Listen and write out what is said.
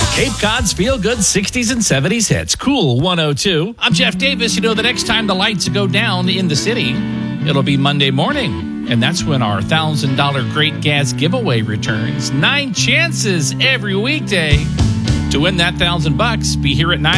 Cape Cod's feel-good 60s and 70s hits. Cool 102. I'm Jeff Davis. You know, the next time the lights go down in the city, it'll be Monday morning. And that's when our $1,000 Great Gas giveaway returns. 9 chances every weekday to win that $1,000. Be here at 9.